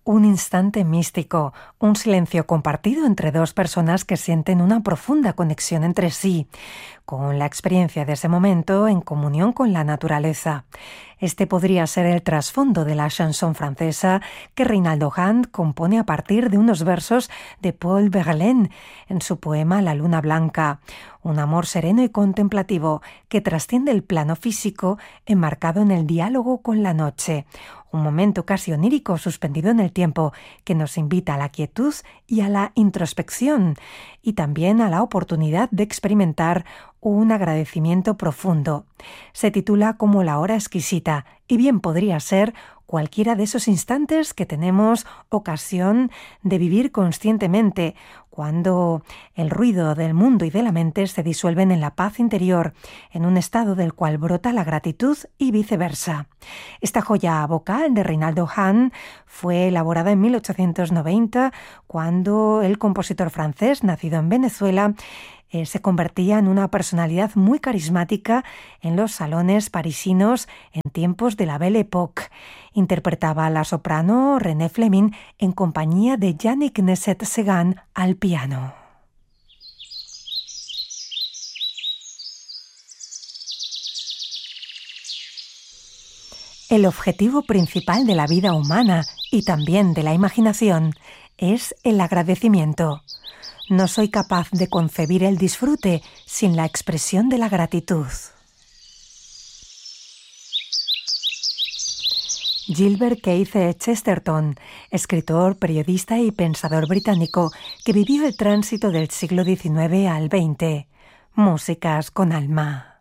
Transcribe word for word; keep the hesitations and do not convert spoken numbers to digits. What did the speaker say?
un instante místico, un silencio compartido entre dos personas que sienten una profunda conexión entre sí, con la experiencia de ese momento en comunión con la naturaleza. Este podría ser el trasfondo de la chanson francesa que Reynaldo Hahn compone a partir de unos versos de Paul Verlaine en su poema La luna blanca, un amor sereno y contemplativo que trasciende el plano físico enmarcado en el diálogo con la noche, un momento casi onírico suspendido en el tiempo que nos invita a la quietud y a la introspección y también a la oportunidad de experimentar un agradecimiento profundo. Se titula como La hora exquisita y bien podría ser cualquiera de esos instantes que tenemos ocasión de vivir conscientemente, cuando el ruido del mundo y de la mente se disuelven en la paz interior, en un estado del cual brota la gratitud y viceversa. Esta joya vocal de Reynaldo Hahn fue elaborada en mil ochocientos noventa, cuando el compositor francés, nacido en Venezuela, Eh, se convertía en una personalidad muy carismática en los salones parisinos en tiempos de la Belle Époque. Interpretaba a la soprano René Fleming en compañía de Yannick Nézet-Séguin al piano. El objetivo principal de la vida humana y también de la imaginación es el agradecimiento. No soy capaz de concebir el disfrute sin la expresión de la gratitud. Gilbert Keith Chesterton, escritor, periodista y pensador británico que vivió el tránsito del siglo diecinueve al veinte. Músicas con alma.